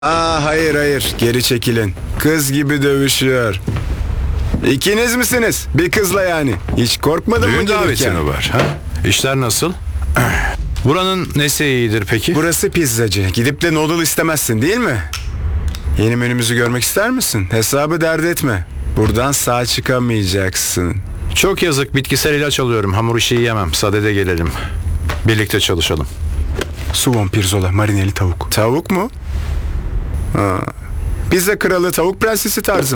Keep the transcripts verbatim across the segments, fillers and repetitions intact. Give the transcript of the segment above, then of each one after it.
Aa, hayır hayır, geri çekilin. Kız gibi dövüşüyor. İkiniz misiniz? Bir kızla yani. Hiç korkmadın mı Düğün daveti gelirken? mi var? Ha? İşler nasıl? Buranın nesi iyidir peki? Burası pizzacı. Gidip de noodle istemezsin değil mi? Yeni menümüzü görmek ister misin? Hesabı dert etme. Buradan sağ çıkamayacaksın. Çok yazık, bitkisel ilaç alıyorum. Hamur işi yiyemem. Sadede gelelim. Birlikte çalışalım. Suwon pirzola, marineli tavuk. Tavuk mu? Ha. Pizza kralı, tavuk prensesi tarzı.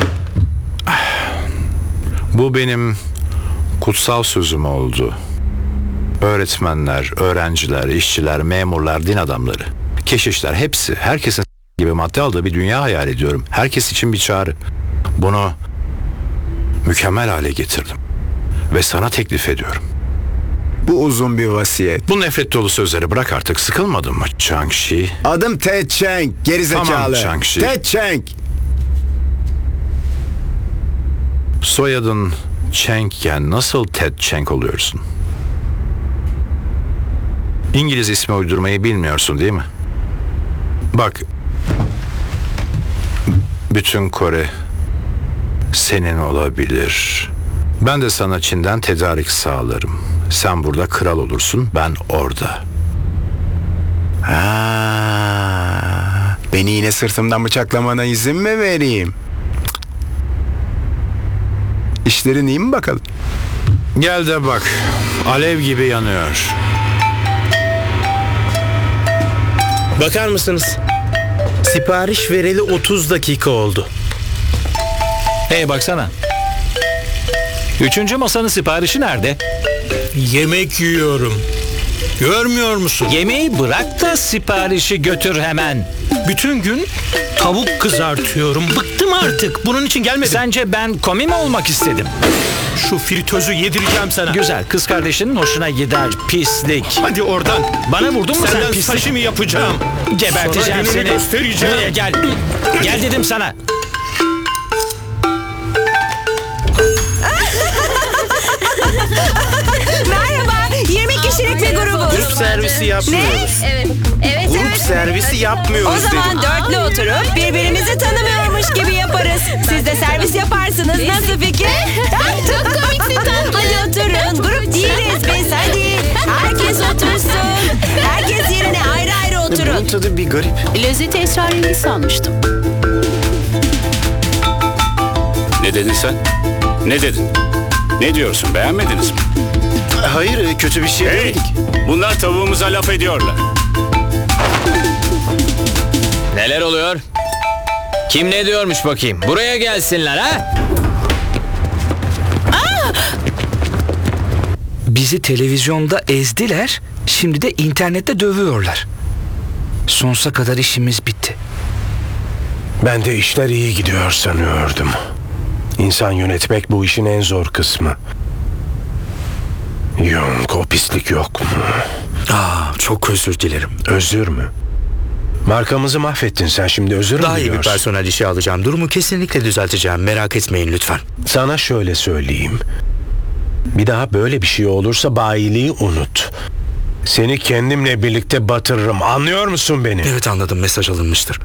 Bu benim kutsal sözüm oldu. Öğretmenler, öğrenciler, işçiler, memurlar, din adamları, keşişler hepsi, herkesin gibi madde aldığı bir dünya hayal ediyorum. Herkes için bir çağrı. Bunu mükemmel hale getirdim. Ve sana teklif ediyorum. Bu uzun bir vasiyet. Bu nefret dolu sözleri bırak artık, sıkılmadın mı Chang-Chi? Adım Ted Chang, gerizekalı. Tamam, Chang-Chi. Ted Chang. Soyadın Chang'ken nasıl Ted Chang oluyorsun? İngiliz ismi uydurmayı bilmiyorsun değil mi? Bak, bütün Kore senin olabilir. Ben de sana Çin'den tedarik sağlarım. Sen burada kral olursun, ben orada. Aa, beni yine sırtımdan bıçaklamana izin mi vereyim? İşlerin iyi mi bakalım? Gel de bak, alev gibi yanıyor. Bakar mısınız? Sipariş vereli otuz dakika oldu. Hey baksana. Üçüncü masanın siparişi nerede? Yemek yiyorum. Görmüyor musun? Yemeği bırak da siparişi götür hemen. Bütün gün tavuk kızartıyorum. Bıktım artık. Bunun için gelmedim. Sence ben komi mi olmak istedim? Şu fritözü yedireceğim sana. Güzel, kız kardeşinin hoşuna gider, pislik. Hadi oradan. Bana vurdun mu sen Senden pislik? sashimi yapacağım. Geberteceğim Sana gününü seni. göstereceğim. Buraya gel. Gel dedim sana. Merhaba, yirmi kişilik bir grubuz. Grup servisi Ne? yapmıyoruz. Evet. Evet, Grup evet. servisi O yapmıyoruz zaman dedim. dörtlü oturup birbirimizi tanımıyormuş gibi yaparız. Siz de servis yaparsınız. Nasıl fikir? Çok komiksin tatlım. Hadi oturun. Grup değiliz biz. Hadi. Herkes otursun. Herkes yerine ayrı ayrı oturun. Tadı bir garip. Lezzeti esrarengiz sanmıştım. Ne dedin sen? Ne dedin? Ne diyorsun, beğenmediniz mi? Hayır, kötü bir şey Hey! demedik. Bunlar tavuğumuza laf ediyorlar. Neler oluyor? Kim ne diyormuş bakayım? Buraya gelsinler ha? Bizi televizyonda ezdiler, şimdi de internette dövüyorlar. Sonsuza kadar işimiz bitti. Ben de işler iyi gidiyor sanıyordum. İnsan yönetmek bu işin en zor kısmı. Yok, o pislik yok mu? Aa, çok özür dilerim. Özür mü? Markamızı mahvettin sen, şimdi özür mü Daha iyi bir diliyorsun? personel işi alacağım. Durumu kesinlikle düzelteceğim. Merak etmeyin lütfen. Sana şöyle söyleyeyim. Bir daha böyle bir şey olursa bayiliği unut. Seni kendimle birlikte batırırım. Anlıyor musun beni? Evet, anladım. Mesaj alınmıştır.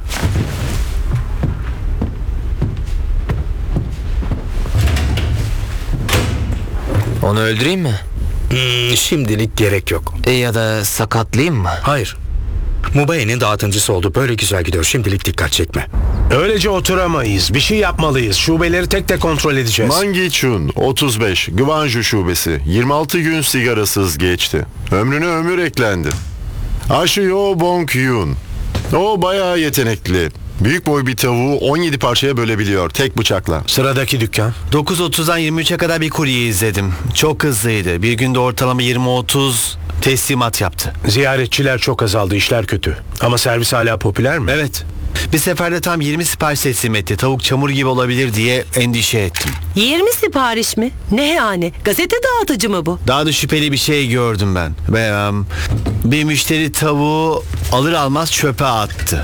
Onu öldüreyim mi? Hmm, şimdilik gerek yok. E ya da sakatlayayım mı? Hayır. Mubaye'nin dağıtımcısı oldu. Böyle güzel gidiyor. Şimdilik dikkat çekme. Öylece oturamayız. Bir şey yapmalıyız. Şubeleri tek tek kontrol edeceğiz. Mangi-chun otuz beş Gwanju şubesi yirmi altı gün sigarasız geçti. Ömrüne ömür eklendi. Ashio Bong-yoon. O bayağı yetenekli. Büyük boy bir tavuğu on yedi parçaya bölebiliyor tek bıçakla. Sıradaki dükkan. dokuz otuzdan yirmi üçe kadar bir kurye izledim. Çok hızlıydı. Bir günde ortalama yirmi otuz teslimat yaptı. Ziyaretçiler çok azaldı, işler kötü. Ama servis hala popüler mi? Evet. Bir seferde tam yirmi sipariş teslim etti. Tavuk çamur gibi olabilir diye endişe ettim. yirmi sipariş mi? Ne yani? Gazete dağıtıcı mı bu? Daha da şüpheli bir şey gördüm ben. Ve um, bir müşteri tavuğu alır almaz çöpe attı.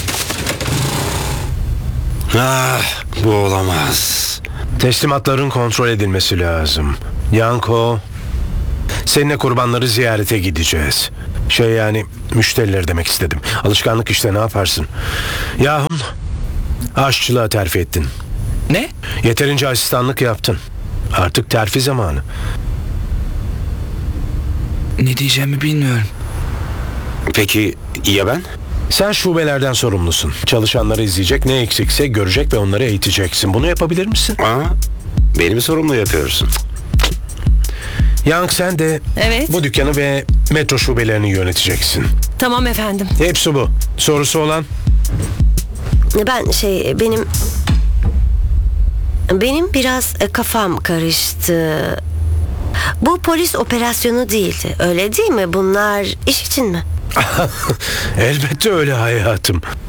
Ah, bu olamaz. Teslimatların kontrol edilmesi lazım. Yanko, seninle kurbanları ziyarete gideceğiz. Şey yani müşterileri demek istedim. Alışkanlık işte, ne yaparsın? Yahu aşçılığa terfi ettin. Ne? Yeterince asistanlık yaptın. Artık terfi zamanı. Ne diyeceğimi bilmiyorum. Peki ya ben? Sen şubelerden sorumlusun. Çalışanları izleyecek, ne eksikse görecek ve onları eğiteceksin. Bunu yapabilir misin? Aa, beni mi sorumlu yapıyorsun? Yang, sen de Evet. bu dükkanı ve metro şubelerini yöneteceksin. Tamam efendim. Hepsi bu. Sorusu olan? Ben şey benim benim biraz e, kafam karıştı. Bu polis operasyonu değildi. Öyle değil mi? Bunlar iş için mi? Elbette öyle hayatım.